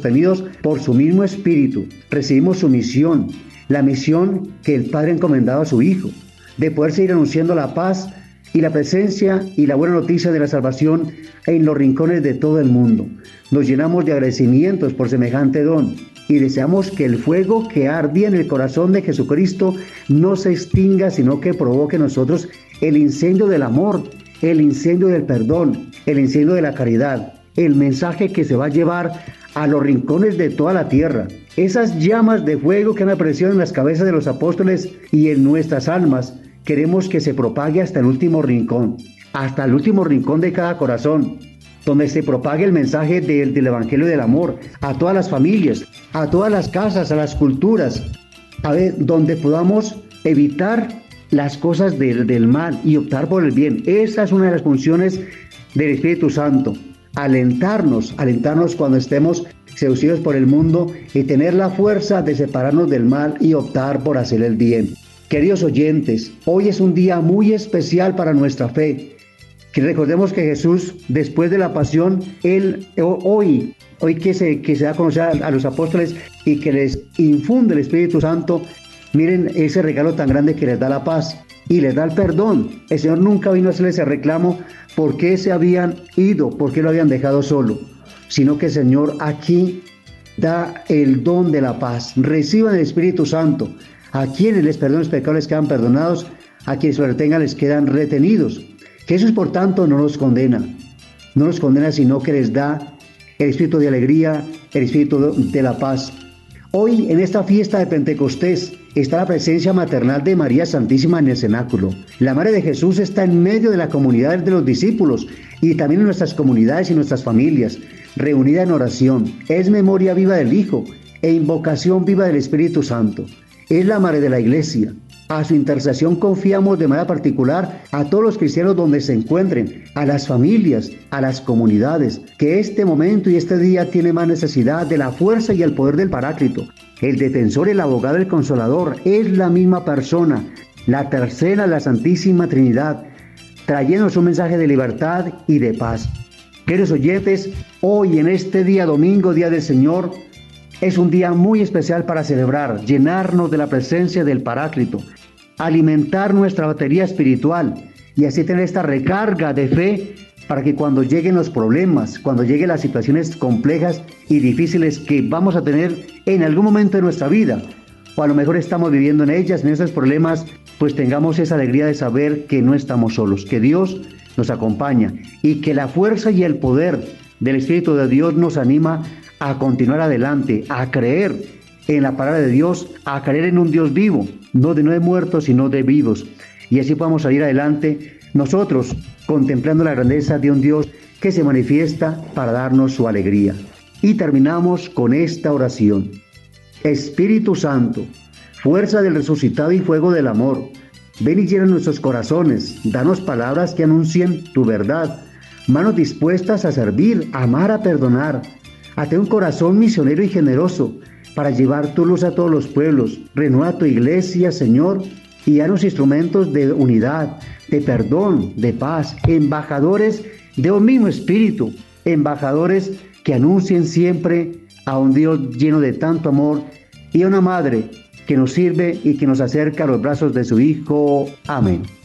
sostenidos por su mismo Espíritu, recibimos su misión, la misión que el Padre ha encomendado a su Hijo, de poder seguir anunciando la paz y la presencia y la buena noticia de la salvación en los rincones de todo el mundo. Nos llenamos de agradecimientos por semejante don y deseamos que el fuego que ardía en el corazón de Jesucristo no se extinga, sino que provoque en nosotros el incendio del amor, el incendio del perdón, el incendio de la caridad, el mensaje que se va a llevar a los rincones de toda la tierra. Esas llamas de fuego que han aparecido en las cabezas de los apóstoles y en nuestras almas, queremos que se propague hasta el último rincón de cada corazón, donde se propague el mensaje del Evangelio del amor a todas las familias, a todas las casas, a las culturas, donde podamos evitar las cosas del mal y optar por el bien. Esa es una de las funciones del Espíritu Santo, alentarnos cuando estemos seducidos por el mundo y tener la fuerza de separarnos del mal y optar por hacer el bien. Queridos oyentes, hoy es un día muy especial para nuestra fe. Que recordemos que Jesús, después de la pasión, hoy que se da a conocer a los apóstoles y que les infunde el Espíritu Santo, miren ese regalo tan grande que les da la paz y les da el perdón. El Señor nunca vino a hacerles ese reclamo por qué se habían ido, por qué lo habían dejado solo, sino que el Señor aquí da el don de la paz. Reciban el Espíritu Santo. A quienes les perdonan los pecados les quedan perdonados, a quienes lo retengan les quedan retenidos. Jesús, por tanto, no los condena, sino que les da el espíritu de alegría, el espíritu de la paz. Hoy, en esta fiesta de Pentecostés, está la presencia maternal de María Santísima en el cenáculo. La Madre de Jesús está en medio de la comunidad de los discípulos y también en nuestras comunidades y nuestras familias, reunida en oración. Es memoria viva del Hijo e invocación viva del Espíritu Santo. Es la Madre de la Iglesia. A su intercesión confiamos de manera particular a todos los cristianos donde se encuentren, a las familias, a las comunidades, que este momento y este día tiene más necesidad de la fuerza y el poder del Paráclito. El defensor, el abogado, el consolador, es la misma persona, la tercera, la Santísima Trinidad, trayéndonos un mensaje de libertad y de paz. Queridos oyentes, hoy en este día domingo, Día del Señor, es un día muy especial para celebrar, llenarnos de la presencia del Paráclito, alimentar nuestra batería espiritual y así tener esta recarga de fe para que cuando lleguen los problemas, cuando lleguen las situaciones complejas y difíciles que vamos a tener en algún momento de nuestra vida, o a lo mejor estamos viviendo en ellas, en esos problemas, pues tengamos esa alegría de saber que no estamos solos, que Dios nos acompaña y que la fuerza y el poder del Espíritu de Dios nos anima a continuar adelante, a creer en la palabra de Dios, a creer en un Dios vivo, no de muertos, sino de vivos. Y así podamos salir adelante nosotros, contemplando la grandeza de un Dios que se manifiesta para darnos su alegría. Y terminamos con esta oración. Espíritu Santo, fuerza del resucitado y fuego del amor, ven y llena nuestros corazones, danos palabras que anuncien tu verdad, manos dispuestas a servir, a amar, a perdonar, a tener un corazón misionero y generoso para llevar tu luz a todos los pueblos. Renueva tu iglesia, Señor, y haznos instrumentos de unidad, de perdón, de paz, embajadores de un mismo espíritu, embajadores que anuncien siempre a un Dios lleno de tanto amor y a una madre que nos sirve y que nos acerca a los brazos de su Hijo. Amén.